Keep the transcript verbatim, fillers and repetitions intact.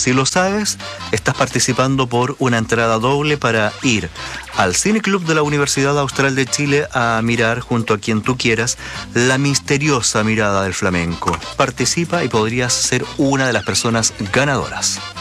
Si lo sabes, estás participando por una entrada doble para ir al Cine Club de la Universidad Austral de Chile a mirar, junto a quien tú quieras, La misteriosa mirada del flamenco. Participa y podrías ser una de las personas ganadoras.